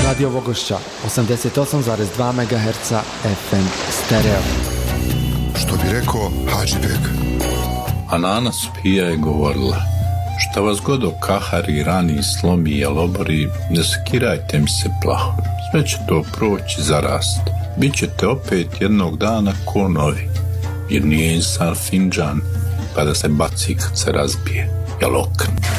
Radio Vogošća 88,2 MHz FM stereo. Što bi rekao Hadžibek. A Nana spija je govorila: šta vas god okahari, rani, slomi i obori, ne skirajte mi se plaho. Sve će to proći, zarast. Bićete opet jednog dana ko novi. Jer nije insan finđan pa da se baci kad se razbije. Jel okn?